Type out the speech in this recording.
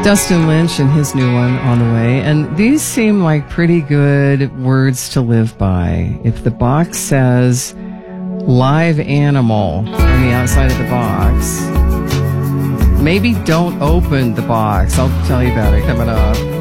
Dustin Lynch and his new one on the way. And these seem like pretty good words to live by. If the box says live animal on the outside of the box, maybe don't open the box. I'll tell you about it coming up.